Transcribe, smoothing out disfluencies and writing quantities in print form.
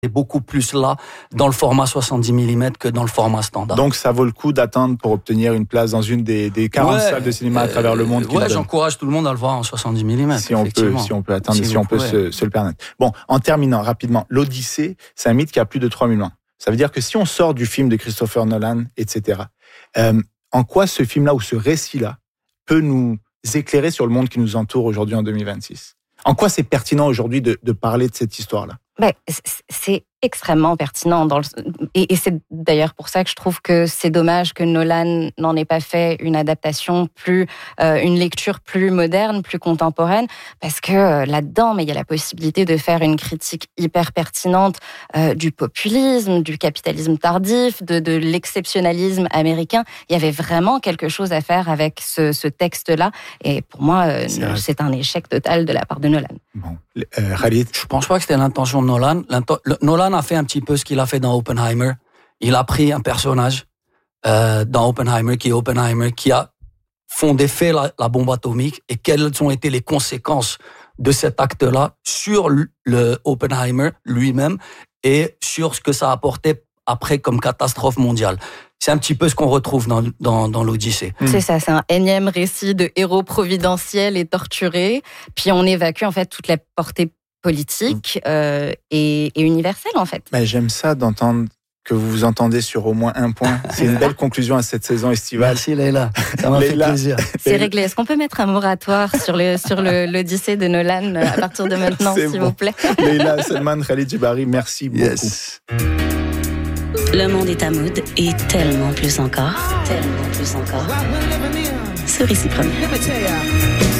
est beaucoup plus là dans le format 70 mm que dans le format standard. Donc ça vaut le coup d'attendre pour obtenir une place dans une des 40 salles de cinéma à travers le monde. Ouais, j'encourage tout le monde à le voir en 70 mm. Si on peut attendre, si on peut se le permettre. Bon, en terminant rapidement, l'Odyssée, c'est un mythe qui a plus de 3000 ans. Ça veut dire que si on sort du film de Christopher Nolan, etc., en quoi ce film-là ou ce récit-là peut nous éclairer sur le monde qui nous entoure aujourd'hui en 2026 ? En quoi c'est pertinent aujourd'hui de parler de cette histoire-là ? C'est extrêmement pertinent. Et c'est d'ailleurs pour ça que je trouve que c'est dommage que Nolan n'en ait pas fait une adaptation une lecture plus moderne, plus contemporaine, parce que là-dedans, il y a la possibilité de faire une critique hyper pertinente du populisme, du capitalisme tardif, de l'exceptionnalisme américain. Il y avait vraiment quelque chose à faire avec ce texte-là. Et pour moi, c'est un échec total de la part de Nolan. Bon. Khalid, je pense pas que c'était l'intention de Nolan. Nolan a fait un petit peu ce qu'il a fait dans Oppenheimer. Il a pris un personnage dans Oppenheimer qui a fondé la bombe atomique et quelles ont été les conséquences de cet acte-là sur le Oppenheimer lui-même et sur ce que ça a apporté après comme catastrophe mondiale. C'est un petit peu ce qu'on retrouve dans l'Odyssée. C'est ça, c'est un énième récit de héros providentiels et torturés. Puis on évacue en fait toute la portée politique et universelle en fait. Mais j'aime ça d'entendre que vous vous entendez sur au moins un point. C'est une belle conclusion à cette saison estivale. Merci Leïla, ça m'a fait plaisir. C'est réglé. Est-ce qu'on peut mettre un moratoire sur l'Odyssée de Nolan à partir de maintenant, s'il vous plaît? Leïla Selman, Khalid Djibari, merci beaucoup. Le monde est à mode et tellement plus encore. Tellement plus encore. Cerise première.